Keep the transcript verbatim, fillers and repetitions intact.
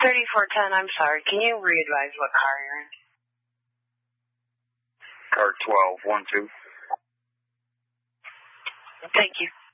thirty-four ten, I'm sorry. Can you re-advise what car you're in? Car twelve one two. Thank you.